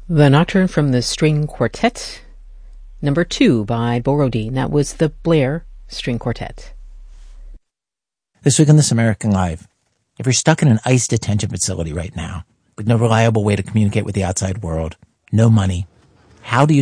The Nocturne from the String Quartet, number 2 by Borodin. That was the Blair String Quartet. This week on This American Life, if you're stuck in an ICE detention facility right now, with no reliable way to communicate with the outside world, no money, how do you